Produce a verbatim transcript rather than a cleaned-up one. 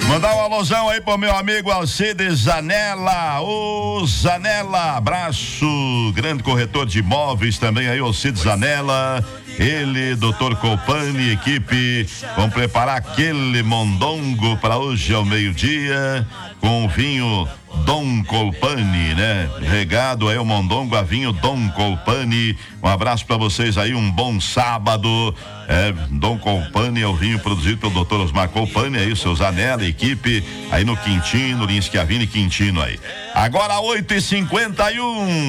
Mandar um alusão aí pro meu amigo Alcides Zanella, ô Zanella, abraço, grande corretor de imóveis também aí, Alcides Zanella, ele, doutor Colpani, equipe, vão preparar aquele mondongo para hoje ao meio-dia, com vinho Dom Colpani, né? Regado aí o mondongo a vinho Dom Colpani. Um abraço para vocês aí, um bom sábado. É, Dom Colpani é o vinho produzido pelo doutor Osmar Colpani, aí o seu Zanella, equipe, aí no Quintino, Lins Chiavini Quintino aí. Agora oito e cinquenta e um.